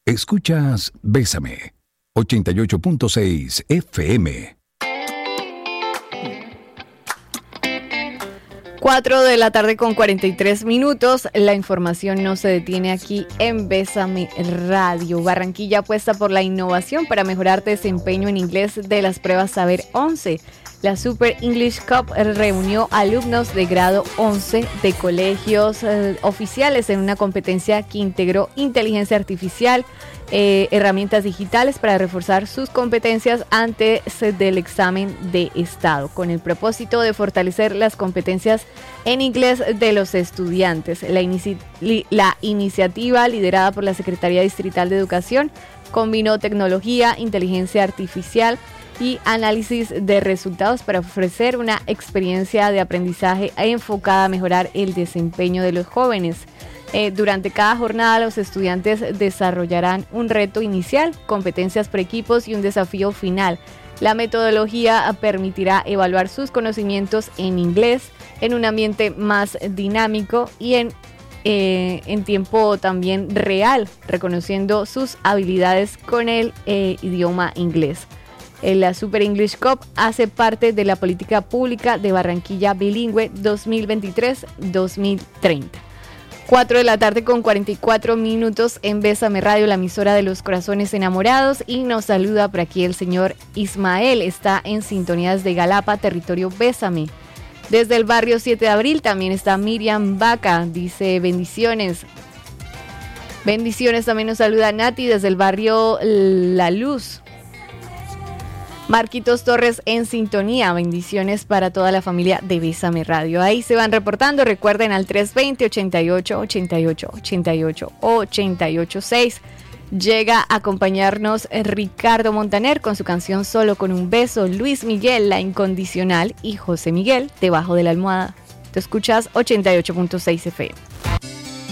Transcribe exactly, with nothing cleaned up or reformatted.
Escuchas Bésame, ochenta y ocho punto seis F M. cuatro de la tarde con cuarenta y tres minutos. La información no se detiene aquí en Bésame Radio. Barranquilla apuesta por la innovación para mejorar desempeño en inglés de las pruebas Saber once. La Super English Cup reunió alumnos de grado once de colegios eh, oficiales en una competencia que integró inteligencia artificial, eh, herramientas digitales para reforzar sus competencias antes del examen de estado, con el propósito de fortalecer las competencias en inglés de los estudiantes. La, inici- li- la iniciativa, liderada por la Secretaría Distrital de Educación, combinó tecnología, inteligencia artificial y análisis de resultados para ofrecer una experiencia de aprendizaje enfocada a mejorar el desempeño de los jóvenes. Eh, durante cada jornada los estudiantes desarrollarán un reto inicial, competencias por equipos y un desafío final. La metodología permitirá evaluar sus conocimientos en inglés en un ambiente más dinámico y en, eh, en tiempo también real, reconociendo sus habilidades con el eh, idioma inglés. La Super English Cup hace parte de la política pública de Barranquilla Bilingüe dos mil veintitrés dos mil treinta. cuatro de la tarde con cuarenta y cuatro minutos en Bésame Radio, la emisora de los corazones enamorados, y nos saluda por aquí el señor Ismael. Está en sintonía desde Galapa, territorio Bésame. Desde el barrio siete de abril también está Miriam Vaca, dice bendiciones. Bendiciones, también nos saluda Nati desde el barrio La Luz. Marquitos Torres en sintonía, bendiciones para toda la familia de Bésame Radio. Ahí se van reportando, recuerden al tres veinte, ochenta y ocho, ochenta y ocho, ochenta y ocho, ochenta y ocho seis. Llega a acompañarnos Ricardo Montaner con su canción Solo con un beso, Luis Miguel, La Incondicional, y José Miguel, Debajo de la almohada. Te escuchas ochenta y ocho punto seis F M.